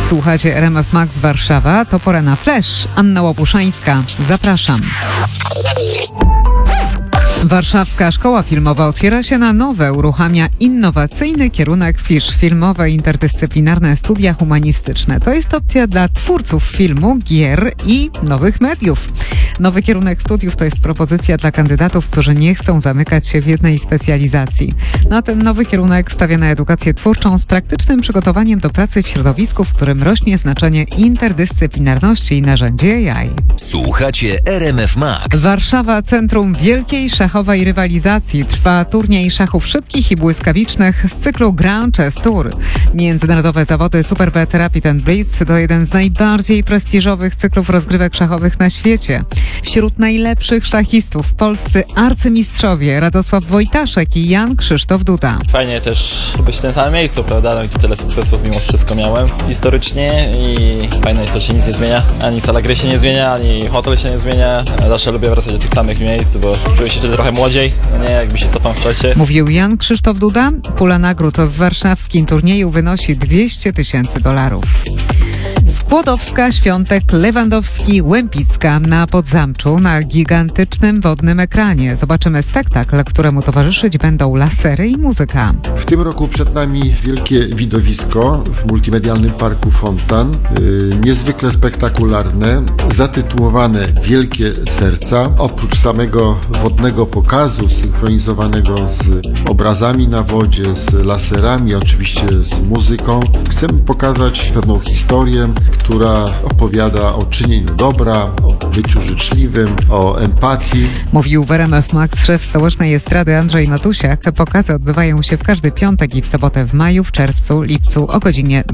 Słuchacie RMF Max Warszawa, to pora na Flash. Anna Łopuszańska, zapraszam. Warszawska Szkoła Filmowa otwiera się na nowe, uruchamia innowacyjny kierunek FISH, filmowe interdyscyplinarne studia humanistyczne. To jest opcja dla twórców filmu, gier i nowych mediów. Nowy kierunek studiów to jest propozycja dla kandydatów, którzy nie chcą zamykać się w jednej specjalizacji. Na ten nowy kierunek stawia na edukację twórczą z praktycznym przygotowaniem do pracy w środowisku, w którym rośnie znaczenie interdyscyplinarności i narzędzi AI. Słuchacie RMF Max. Warszawa, centrum wielkiej szachowej rywalizacji. Trwa turniej szachów szybkich i błyskawicznych z cyklu Grand Chess Tour. Międzynarodowe zawody Superbet Rapid & Blitz to jeden z najbardziej prestiżowych cyklów rozgrywek szachowych na świecie. Wśród najlepszych szachistów polscy arcymistrzowie Radosław Wojtaszek i Jan Krzysztof Duda. Fajnie też być w tym samym miejscu, prawda? No, gdzie tyle sukcesów mimo wszystko miałem historycznie i fajne jest to, że się nic nie zmienia. Ani sala gry się nie zmienia, ani hotel się nie zmienia. Zawsze lubię wracać do tych samych miejsc, bo czuję się wtedy trochę młodziej, nie jakby się cofam w czasie. Mówił Jan Krzysztof Duda. Pula nagród w warszawskim turnieju wynosi $200,000. Skłodowska, Świątek, Lewandowski, Łępicka na Podzamczu na gigantycznym wodnym ekranie. Zobaczymy spektakl, któremu towarzyszyć będą lasery i muzyka. W tym roku przed nami wielkie widowisko w multimedialnym parku Fontan. Niezwykle spektakularne, zatytułowane Wielkie Serca. Oprócz samego wodnego pokazu synchronizowanego z obrazami na wodzie, z laserami, oczywiście z muzyką, chcemy pokazać pewną historię, która opowiada o czynieniu dobra, o byciu życzliwym, o empatii. Mówił w RMF Max szef stołecznej estrady Andrzej Matusiak. Pokazy odbywają się w każdy piątek i w sobotę w maju, w czerwcu, lipcu o godzinie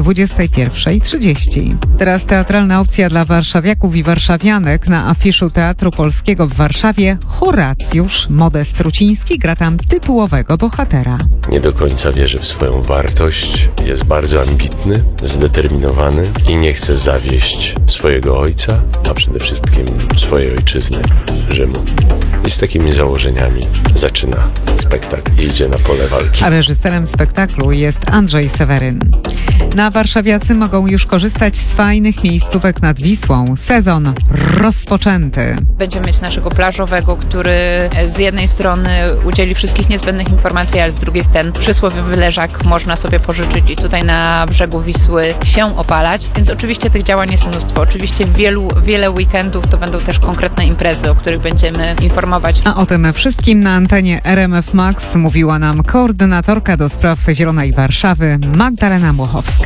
21:30. Teraz teatralna opcja dla warszawiaków i warszawianek. Na afiszu Teatru Polskiego w Warszawie Horacjusz Modest Ruciński gra tam tytułowego bohatera. Nie do końca wierzy w swoją wartość, jest bardzo ambitny, zdeterminowany i nie chce zawieść swojego ojca, a przede wszystkim swojej ojczyzny, Rzymu. I z takimi założeniami zaczyna spektakl i idzie na pole walki. A reżyserem spektaklu jest Andrzej Seweryn. Na warszawiacy mogą już korzystać z fajnych miejscówek nad Wisłą. Sezon rozpoczęty. Będziemy mieć naszego plażowego, który z jednej strony udzieli wszystkich niezbędnych informacji, ale z drugiej ten przysłowiowy leżak można sobie pożyczyć i tutaj na brzegu Wisły się opalać. Więc oczywiście tych działań jest mnóstwo. Oczywiście wiele weekendów to będą też konkretne imprezy, o których będziemy informować. A o tym wszystkim na antenie RMF Max mówiła nam koordynatorka do spraw Zielonej Warszawy Magdalena Młochowska.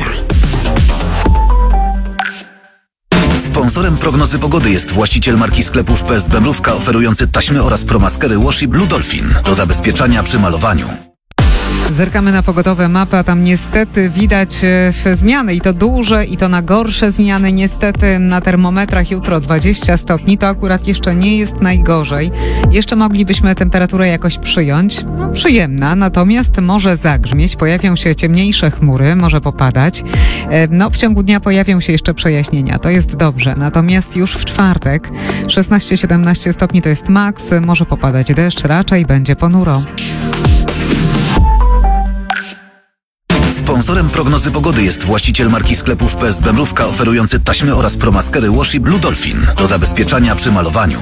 Sponsorem prognozy pogody jest właściciel marki sklepów PSB Mrówka oferujący taśmy oraz promaskery Washi Blue Dolphin do zabezpieczania przy malowaniu. Zerkamy na pogodowe mapy, a tam niestety widać zmiany i to duże, i to na gorsze zmiany. Niestety na termometrach jutro 20 stopni, to akurat jeszcze nie jest najgorzej. Jeszcze moglibyśmy temperaturę jakoś przyjąć, przyjemna, natomiast może zagrzmieć, pojawią się ciemniejsze chmury, może popadać. W ciągu dnia pojawią się jeszcze przejaśnienia, to jest dobrze. Natomiast już w czwartek 16-17 stopni to jest maks, może popadać deszcz, raczej będzie ponuro. Sponsorem prognozy pogody jest właściciel marki sklepów PSB Mrówka oferujący taśmy oraz promaskery Washi Blue Dolphin do zabezpieczania przy malowaniu.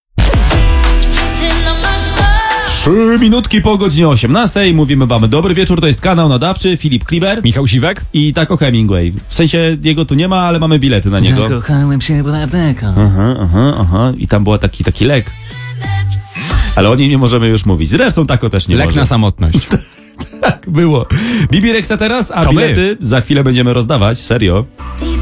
3 minutki po godzinie 18. Mówimy wam dobry wieczór, to jest kanał nadawczy, Filip Kliber, Michał Siwek i Taco Hemingway. W sensie jego tu nie ma, ale mamy bilety na niego. Zakochałem się w apteka. Aha. I tam był taki lek. Ale o nim nie możemy już mówić. Zresztą Taco też nie Lek może. na samotność. Tak było. Bibi Rexa teraz, a To bilety za chwilę będziemy rozdawać. Serio.